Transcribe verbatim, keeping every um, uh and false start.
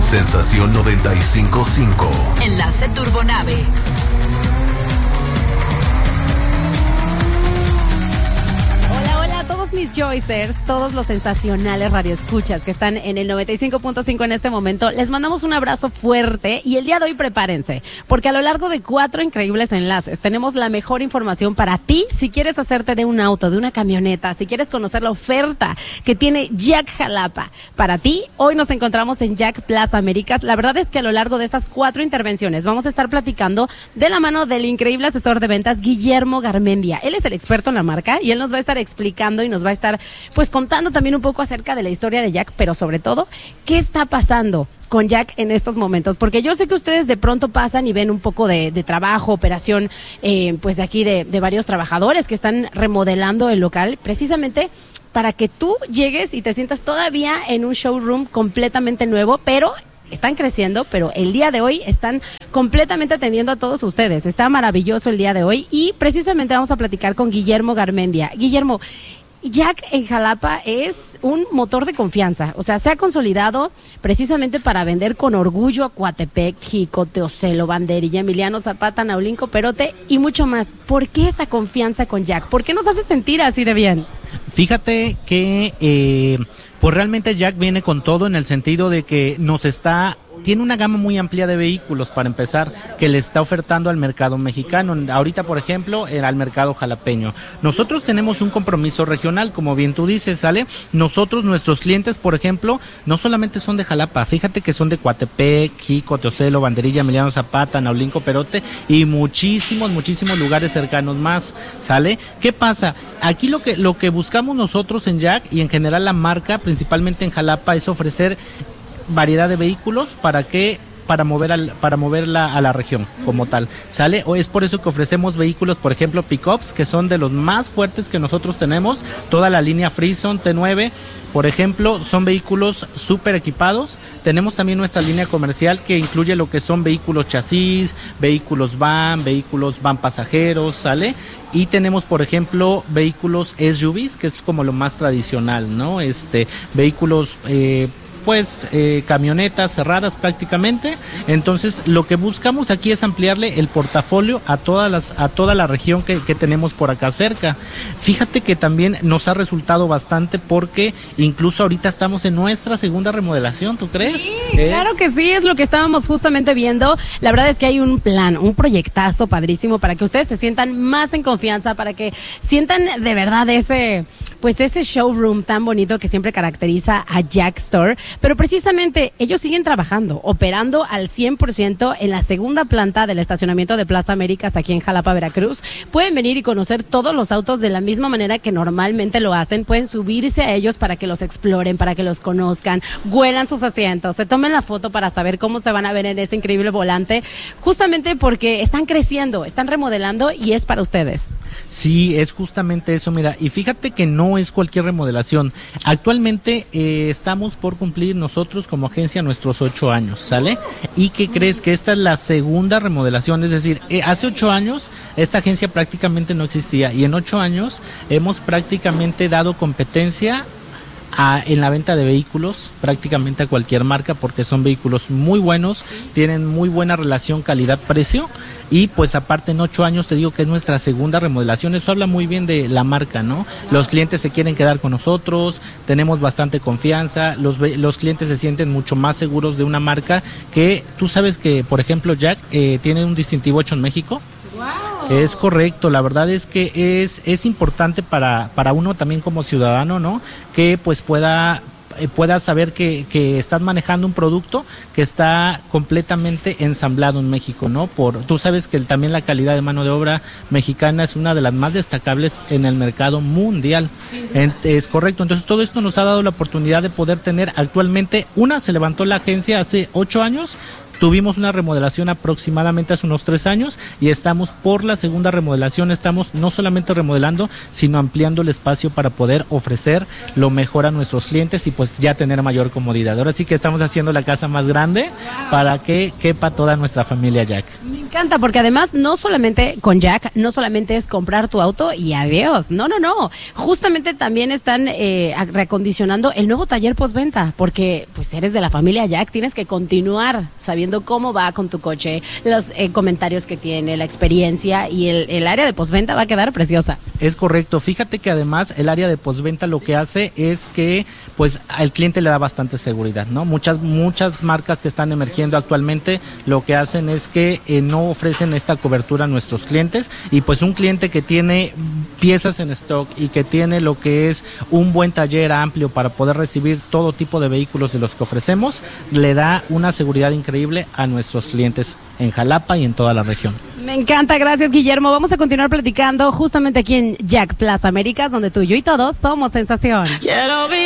Sensación noventa y cinco punto cinco. Enlace Turbonave. Mis Joycers, todos los sensacionales radioescuchas que están en el noventa y cinco punto cinco en este momento, les mandamos un abrazo fuerte y el día de hoy prepárense, porque a lo largo de cuatro increíbles enlaces tenemos la mejor información para ti si quieres hacerte de un auto, de una camioneta, si quieres conocer la oferta que tiene Jack Jalapa para ti. Hoy nos encontramos en Jack Plaza Américas. La verdad es que a lo largo de esas cuatro intervenciones vamos a estar platicando de la mano del increíble asesor de ventas Guillermo Garmendia. Él es el experto en la marca y él nos va a estar explicando y nos va a estar pues contando también un poco acerca de la historia de Jack, pero sobre todo, ¿qué está pasando con Jack en estos momentos? Porque yo sé que ustedes de pronto pasan y ven un poco de, de trabajo, operación, eh, pues de aquí de, de varios trabajadores que están remodelando el local, precisamente para que tú llegues y te sientas todavía en un showroom completamente nuevo, pero están creciendo, pero el día de hoy están completamente atendiendo a todos ustedes. Está maravilloso el día de hoy y precisamente vamos a platicar con Guillermo Garmendia. Guillermo, Jack en Jalapa es un motor de confianza, o sea, se ha consolidado precisamente para vender con orgullo a Coatepec, Jicote, Ocelo, Banderilla, Emiliano Zapata, Naulinco, Perote y mucho más. ¿Por qué esa confianza con Jack? ¿Por qué nos hace sentir así de bien? Fíjate que eh, pues realmente Jack viene con todo en el sentido de que nos está... Tiene una gama muy amplia de vehículos, para empezar, que le está ofertando al mercado mexicano. Ahorita, por ejemplo, eh, al mercado jalapeño. Nosotros tenemos un compromiso regional, como bien tú dices, ¿sale? Nosotros, nuestros clientes, por ejemplo, no solamente son de Jalapa, fíjate que son de Coatepec, Jicote, Ocelo, Banderilla, Emiliano Zapata, Naulinco, Perote y muchísimos, muchísimos lugares cercanos más, ¿sale? ¿Qué pasa? Aquí lo que, lo que buscamos nosotros en Jack y en general la marca, principalmente en Jalapa, es ofrecer variedad de vehículos para que para mover al, para moverla a la región como tal, ¿sale? O es por eso que ofrecemos vehículos, por ejemplo, pickups, que son de los más fuertes que nosotros tenemos, toda la línea Frison T nueve, por ejemplo, son vehículos súper equipados. Tenemos también nuestra línea comercial que incluye lo que son vehículos chasis, vehículos van, vehículos van pasajeros, ¿sale? Y tenemos, por ejemplo, vehículos S U Vs, que es como lo más tradicional, ¿no? Este, vehículos, eh, pues eh, camionetas cerradas prácticamente. Entonces lo que buscamos aquí es ampliarle el portafolio a todas las a toda la región que, que tenemos por acá cerca. Fíjate que también nos ha resultado bastante porque incluso ahorita estamos en nuestra segunda remodelación, ¿tú crees? Sí, ¿Eh? Claro que sí, es lo que estábamos justamente viendo. La verdad es que hay un plan, un proyectazo padrísimo para que ustedes se sientan más en confianza, para que sientan de verdad ese, pues ese showroom tan bonito que siempre caracteriza a Jack Store. Pero precisamente ellos siguen trabajando, operando al cien por ciento en la segunda planta del estacionamiento de Plaza Américas aquí en Jalapa, Veracruz. Pueden venir y conocer todos los autos de la misma manera que normalmente lo hacen. Pueden subirse a ellos para que los exploren, para que los conozcan, huelan sus asientos, se tomen la foto para saber cómo se van a ver en ese increíble volante, justamente porque están creciendo, están remodelando y es para ustedes. Sí, es justamente eso, mira, y fíjate que no es cualquier remodelación. Actualmente eh, estamos por cumplir nosotros como agencia nuestros ocho años, ¿sale? ¿Y qué crees? Que esta es la segunda remodelación, es decir, eh, hace ocho años esta agencia prácticamente no existía y en ocho años hemos prácticamente dado competencia A, en la venta de vehículos prácticamente a cualquier marca, porque son vehículos muy buenos, tienen muy buena relación calidad-precio y pues aparte en ocho años te digo que es nuestra segunda remodelación. Eso habla muy bien de la marca, ¿no? Los clientes se quieren quedar con nosotros, tenemos bastante confianza, los, los clientes se sienten mucho más seguros de una marca que tú sabes que, por ejemplo, Jack eh, tiene un distintivo hecho en México. Wow. Es correcto, la verdad es que es es importante para para uno también como ciudadano, ¿no? Que pues pueda eh, pueda saber que que estás manejando un producto que está completamente ensamblado en México, ¿no? Por tú sabes que el, también la calidad de mano de obra mexicana es una de las más destacables en el mercado mundial. Sí, en, es correcto, entonces todo esto nos ha dado la oportunidad de poder tener actualmente, una, se levantó la agencia hace ocho años, Tuvimos una remodelación aproximadamente hace unos tres años y estamos por la segunda remodelación. Estamos no solamente remodelando, sino ampliando el espacio para poder ofrecer lo mejor a nuestros clientes y pues ya tener mayor comodidad. Ahora sí que estamos haciendo la casa más grande para que quepa toda nuestra familia Jack. Me encanta, porque además no solamente con Jack, no solamente es comprar tu auto y adiós. No, no, no. Justamente también están eh, reacondicionando el nuevo taller postventa, porque pues eres de la familia Jack, tienes que continuar sabiendo cómo va con tu coche, los eh, comentarios que tiene, la experiencia, y el, el área de postventa va a quedar preciosa. Es correcto. Fíjate que además el área de postventa lo que hace es que pues al cliente le da bastante seguridad, ¿no? Muchas muchas marcas que están emergiendo actualmente lo que hacen es que eh, no ofrecen esta cobertura a nuestros clientes, y pues un cliente que tiene piezas en stock y que tiene lo que es un buen taller amplio para poder recibir todo tipo de vehículos de los que ofrecemos, le da una seguridad increíble a nuestros clientes en Jalapa y en toda la región. Me encanta, gracias Guillermo. Vamos a continuar platicando justamente aquí en Jack Plaza Américas, donde tú, yo y todos somos sensación. Quiero vivir.